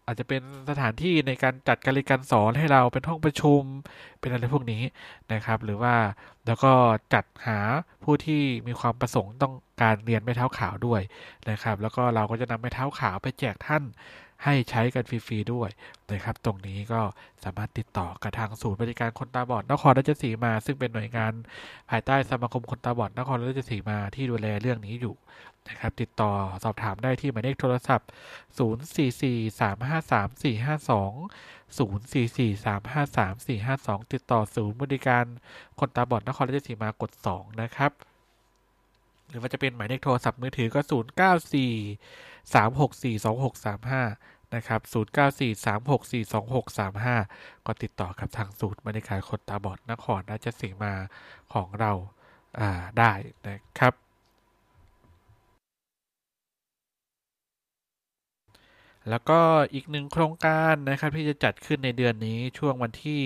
อาจจะเป็นสถานที่ในการจัดการเรียนการสอนให้เราเป็นห้องประชุมเป็นอะไรพวกนี้นะครับหรือว่าแล้วก็จัดหาผู้ที่มีความประสงค์ต้องการเรียนไม้เท้าขาวด้วยนะครับแล้วก็เราก็จะนำไม้เท้าขาวไปแจกท่านให้ใช้กันฟรีๆด้วยนะครับตรงนี้ก็สามารถติดต่อกับทางศูนย์บริการคนตาบอดนครราชสีมาซึ่งเป็นหน่วยงานภายใต้สมาคมคนตาบอดนครราชสีมาที่ดูแลเรื่องนี้อยู่นะครับติดต่อสอบถามได้ที่หมายเลขโทรศัพท์0443533452 0443533452ติดต่อศูนย์บริการคนตาบอดนครราชสีมากด2นะครับหรือว่าจะเป็นหมายเลขโทรศัพท์มือถือก็0943642635นะครับ0943642635ก็ติดต่อกับทางศูนย์บริการคนตาบอดนครราชสีมาของเราได้นะครับแล้วก็อีกหนึ่งโครงการนะครับที่จะจัดขึ้นในเดือนนี้ช่วงวันที่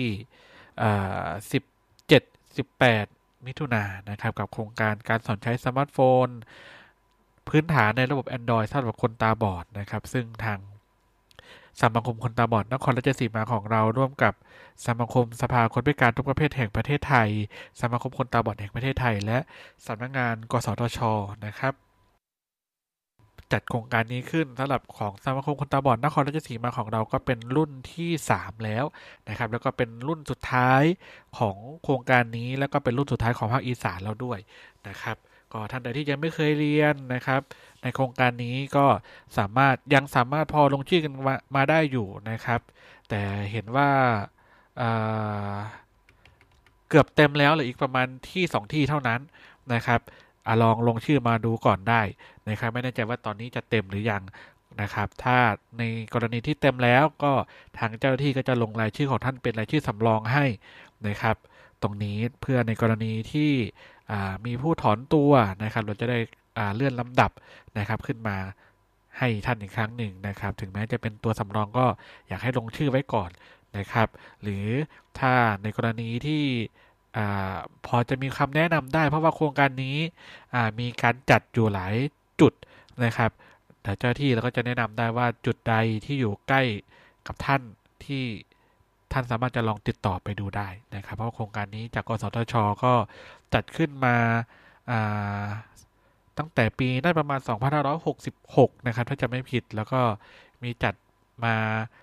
17 18มิถุนายนนะครับกับโครงการการสอนใช้สมาร์ทโฟนพื้นฐานในระบบ Android สำหรับคนตาบอดนะครับซึ่งทางสมาคมคนตาบอดนครราชสีมาของเราร่วมกับสมาคมสภาคนพิการทุกประเภทแห่งประเทศไทยสมาคมคนตาบอดแห่งประเทศไทยและสำนักงานกสทชนะครับจัดโครงการนี้ขึ้นสำหรับของสมาคมคนตาบอดนครราชสีมาของเราก็เป็นรุ่นที่3แล้วนะครับแล้วก็เป็นรุ่นสุดท้ายของโครงการนี้แล้วก็เป็นรุ่นสุดท้ายของภาคอีสานเราด้วยนะครับก็ท่านใดที่ยังไม่เคยเรียนนะครับในโครงการนี้ก็ยังสามารถพอลงชื่อกันมาได้อยู่นะครับแต่เห็นว่าอ่าเกือบเต็มแล้วเหลืออีกประมาณที่2ที่เท่านั้นนะครับลองลงชื่อมาดูก่อนได้นะครับไม่แน่ใจว่าตอนนี้จะเต็มหรือยังนะครับถ้าในกรณีที่เต็มแล้วก็ทางเจ้าหน้าที่ก็จะลงรายชื่อของท่านเป็นรายชื่อสำรองให้นะครับตรงนี้เพื่อในกรณีที่มีผู้ถอนตัวนะครับเราจะได้เลื่อนลำดับนะครับขึ้นมาให้ท่านอีกครั้งหนึ่งนะครับถึงแม้จะเป็นตัวสำรองก็อยากให้ลงชื่อไว้ก่อนนะครับหรือถ้าในกรณีที่พอจะมีคำแนะนำได้เพราะว่าโครงการนี้มีการจัดอยู่หลายจุดนะครับแต่เจ้าที่เราก็จะแนะนำได้ว่าจุดใดที่อยู่ใกล้กับท่านที่ท่านสามารถจะลองติดต่อไปดูได้นะครับเพราะโครงการนี้จากกสทชก็จัดขึ้นมาอ่าตั้งแต่ปีน่าประมาณ2566นะครับถ้าจะไม่ผิดแล้วก็มีจัดมา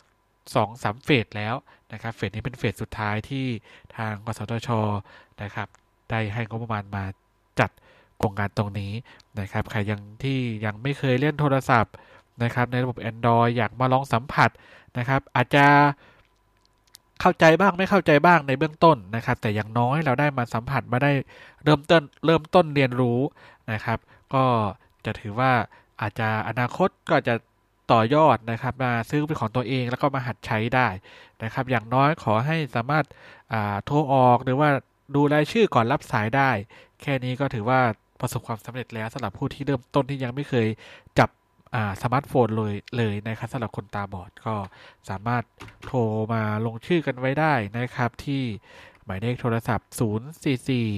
2-3เฟสแล้วนะครับเฟสนี้เป็นเฟสสุดท้ายที่ทางกสทชนะครับได้ให้งบประมาณมาจัดโครงการตรงนี้นะครับใครที่ยังไม่เคยเล่นโทรศัพท์นะครับในระบบ Android อยากมาลองสัมผัสนะครับอาจจะเข้าใจบ้างไม่เข้าใจบ้างในเบื้องต้นนะครับแต่อย่างน้อยเราได้มาสัมผัสมาได้เริ่มต้นเรียนรู้นะครับก็จะถือว่าอาจจะอนาคตก็จะต่อยอดนะครับมาซื้อเป็นของตัวเองแล้วก็มาหัดใช้ได้นะครับอย่างน้อยขอให้สามารถโทรออกหรือว่าดูรายชื่อก่อนรับสายได้แค่นี้ก็ถือว่าประสบความสำเร็จแล้วสำหรับผู้ที่เริ่มต้นที่ยังไม่เคยจับสมาร์ทโฟนเลยนะครับสำหรับคนตาบอดก็สามารถโทรมาลงชื่อกันไว้ได้นะครับที่หมายเลขโทรศัพท์044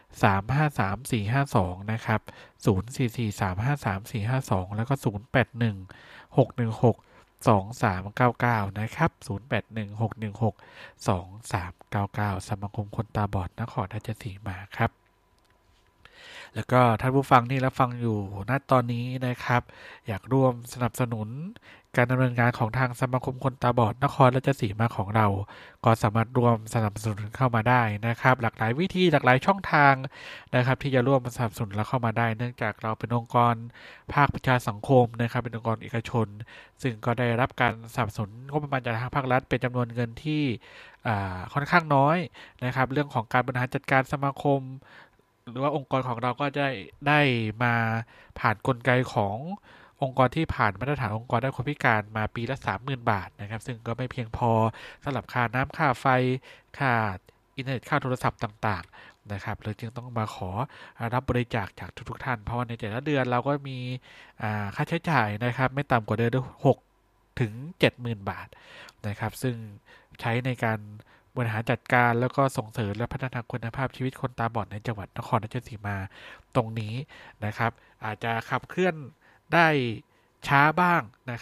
353 452นะครับ044 353 452แล้วก็081 616 2399นะครับ081616 2399สมาคมคนตาบอดนครราชสีมาครับ แล้วก็ท่านผู้ฟังที่รับฟังอยู่ณตอนนี้นะครับอยากร่วมสนับสนุนการดำเนินงานของทางสมาคมคนตาบอดนครราชสีมาของเราก็สามารถร่วมสนับสนุนเข้ามาได้นะครับหลากหลายวิธีหลากหลายช่องทางนะครับที่จะร่วมสนับสนุนเราเข้ามาได้เนื่องจากเราเป็นองค์กรภาคประชาสังคมนะครับเป็นองค์กรเอกชนซึ่งก็ได้รับการสนับสนุนงบประมาณจากทางภาครัฐเป็นจำนวนเงินที่ค่อนข้างน้อยนะครับเรื่องของการบริหารจัดการสมาคม หรือว่าองค์กรของเราก็ได้มาผ่านกลไกขององค์กรที่ผ่านมาตรฐานองค์กรด้านคนพิการมาปีละ30,000 บาทนะครับซึ่งก็ไม่เพียงพอสำหรับค่าน้ำค่าไฟค่าอินเทอร์เน็ตค่าโทรศัพท์ต่างๆนะครับเลยจึงต้องมาขอรับบริจาคจากทุกๆท่านเพราะว่าในแต่ละเดือนเราก็มีค่าใช้จ่ายนะครับไม่ต่ำกว่าเดือนละ6 ถึง 70,000 บาทนะครับซึ่งใช้ในการ บริหารจัดการแล้วก็ส่งเสริมและพัฒนาคุณภาพชีวิตคนตาบอดในจังหวัดนครราชสีมาตรงนี้นะครับอาจจะขับเคลื่อนได้ช้าบ้างนะครับ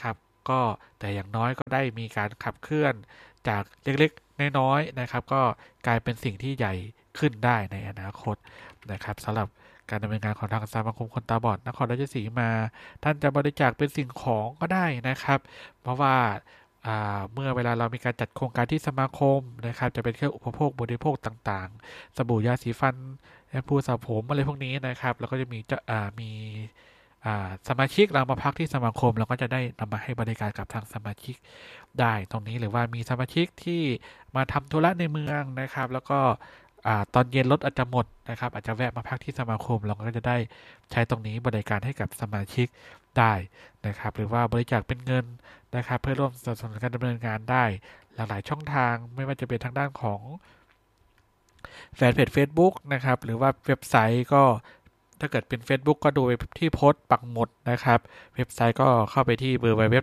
ก็แต่อย่างน้อยก็ได้มีการขับเคลื่อนจากเล็กๆน้อยๆนะครับก็กลายเป็นสิ่งที่ใหญ่ขึ้นได้ในอนาคตนะครับสำหรับการดำเนินงานของทางสมาคมคนตาบอดนครราชสีมาท่านจะบริจาคเป็นสิ่งของก็ได้นะครับเพราะว่าเมื่อเวลาเรามีการจัดโครงการที่สมาคมนะครับจะเป็นเครื่องอุปโภคบริโภคต่างๆสบู่ยาสีฟันแชมพูสระผมอะไรพวกนี้นะครับแล้วก็จะมีสมาชิกเรามาพักที่สมาคมเราก็จะได้นำมาให้บริการกับทางสมาชิกได้ตรงนี้หรือว่ามีสมาชิกที่มาทำธุระในเมืองนะครับแล้วก็ตอนเย็นรถอาจจะหมดนะครับอาจจะแวะมาพักที่สมาคมเราก็จะได้ใช้ตรงนี้บริการให้กับสมาชิกได้นะครับหรือว่าบริจาคเป็นเงินนะครับเพื่อร่วมสนับสนุนการดำเนินงานได้หลากหลายช่องทางไม่ว่าจะเป็นทางด้านของแฟนเพจ Facebook นะครับหรือว่าเว็บไซต์ก็ถ้าเกิดเป็น Facebook ก็ดูที่โพสต์ปักหมุดนะครับเว็บไซต์ก็เข้าไปที่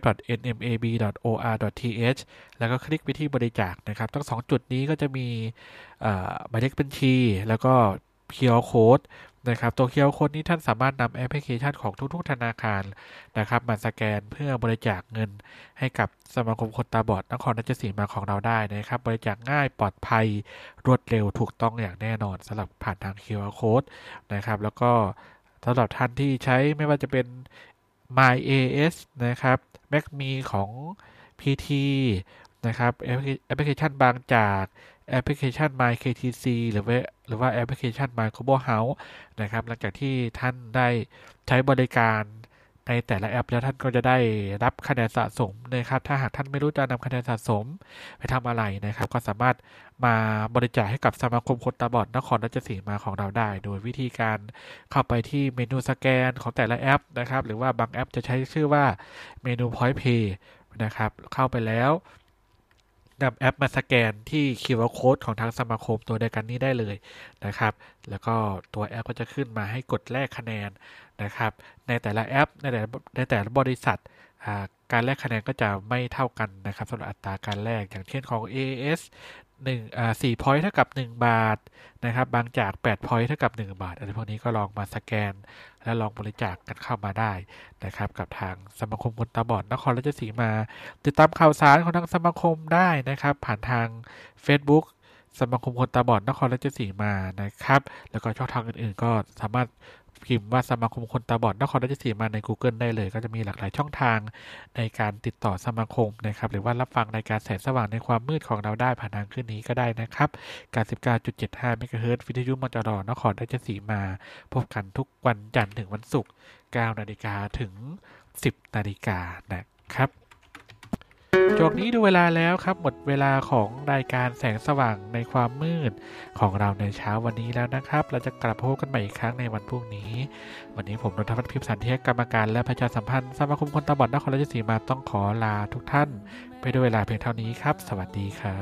www.nmab.or.th แล้วก็คลิกไปที่บริจาคนะครับทั้ง2จุดนี้ก็จะมีหมายเลขบัญชีแล้วก็ QR Code นะครับตัว QR Code นี้ท่านสามารถนำแอปพลิเคชันของทุกๆธนาคารนะครับมาสแกนเพื่อบริจาคเงินให้กับสมาคมคนตาบอดนครราชสีมาของเราได้นะครับบริจาคง่ายปลอดภัยรวดเร็วถูกต้องอย่างแน่นอนสำหรับผ่านทาง QR Code นะครับแล้วก็สำหรับท่านที่ใช้ไม่ว่าจะเป็น MyAS นะครับ MacMe ของ PT นะครับแอปพลิเคชันบางจากแอปพลิเคชัน MyKTC หรือว่าแอปพลิเคชัน My Global House นะครับหลังจากที่ท่านได้ใช้บริการในแต่ละแอปแล้วท่านก็จะได้รับคะแนนสะสมนะครับถ้าหากท่านไม่รู้จะนำคะแนนสะสมไปทำอะไรนะครับก็สามารถมาบริจาคให้กับสมาคมคนตาบอดนครราชสีมาของเราได้โดยวิธีการเข้าไปที่เมนูสแกนของแต่ละแอปนะครับหรือว่าบางแอปจะใช้ชื่อว่าเมนู Point Pay นะครับเข้าไปแล้วนำแอปมาสแกนที่ QR Code ของทางสมาคมตัวเดียวกันนี้ได้เลยนะครับแล้วก็ตัวแอปก็จะขึ้นมาให้กดแลกคะแนนนะครับในแต่ละแอปในแต่ละบริษัทการแลกคะแนนก็จะไม่เท่ากันนะครับสำหรับอัตราการแลกอย่างเช่นของ AAS 4 point เท่ากับ1 บาทนะครับบางจาก8 point เท่ากับ1 บาทอะไรพวกนี้ก็ลองมาสแกนและลองบริจาคกันเข้ามาได้นะครับกับทางสมาคมคนตาบอดนครราชสีมาติดตามข่าวสารของทางสมาคมได้นะครับผ่านทาง Facebook สมาคมคนตาบอดนครราชสีมานะครับแล้วก็ช่องทางอื่นๆก็สามารถพิมพ์ว่าสมาคมคนตาบอดนครราชสีมาใน Google ได้เลยก็จะมีหลากหลายช่องทางในการติดต่อสมาคมนะครับหรือว่ารับฟังรายการแสงสว่างในความมืดของเราได้ผ่านทางคลื่นนี้ก็ได้นะครับ99.75 เมกะเฮิรตซ์วิทยุมจรนครราชสีมาพบกันทุกวันจันทร์ถึงวันศุกร์ 9 นาฬิกาถึง 10 นาฬิกานะครับช่วงนี้ดูเวลาแล้วครับหมดเวลาของรายการแสงสว่างในความมืดของเราในเช้าวันนี้แล้วนะครับเราจะกลับพบกันใหม่อีกครั้งในวันพรุ่งนี้วันนี้ผมนนทวัฒน์พิมพ์สันเทียกรรมการและประชาสัมพันธ์สมาคมคนตาบอดนครราชสีมาต้องขอลาทุกท่านไปด้วยเวลาเพียงเท่านี้ครับสวัสดีครับ